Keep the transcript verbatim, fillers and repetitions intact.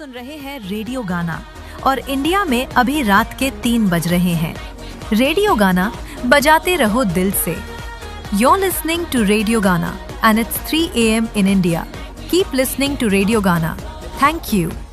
सुन रहे हैं रेडियो गाना और इंडिया में अभी रात के तीन बज रहे हैं। रेडियो गाना बजाते रहो दिल से। You're listening to Radio Gana and it's three a m in India. Keep listening to Radio Gana. Thank you.